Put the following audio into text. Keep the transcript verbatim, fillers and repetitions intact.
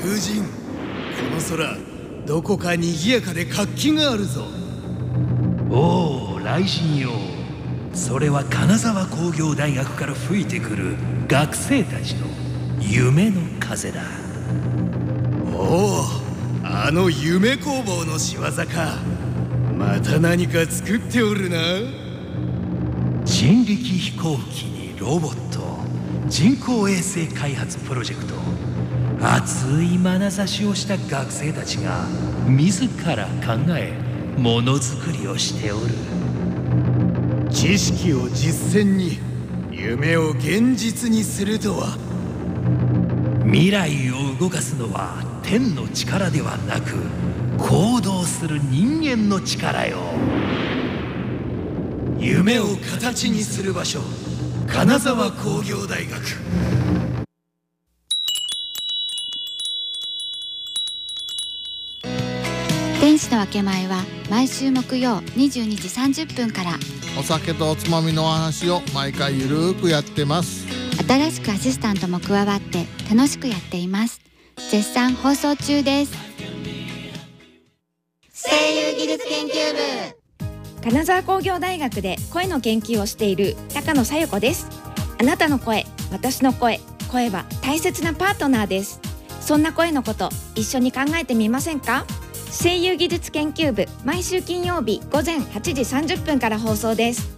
風神、この空どこか賑やかで活気があるぞ。 おお、雷神よ。それは金沢工業大学から吹いてくる学生たちの夢の風だ。 おお、あの夢工房の仕業か。また何か作っておるな。 人力飛行機にロボット、人工衛星開発プロジェクト、熱い眼差しをした学生たちが自ら考えものづくりをしておる。 知識を実践に、夢を現実にするとは。 未来を動かすのは天の力ではなく、行動する人間の力よ。 夢を形にする場所、金沢工業大学。 天使の分け前は毎週木曜にじゅうにじさんじゅっぷんから。 お酒とおつまみのお話を毎回ゆるーくやってます。 新しくアシスタントも加わって楽しくやっています。絶賛放送中です。 声優技術研究部。金沢工業大学で声の研究をしている高野紗友子です。あなたの声、私の声、声は大切なパートナーです。そんな声のこと一緒に考えてみませんか？声優技術研究部、毎週金曜日午前はちじさんじゅっぷんから放送です。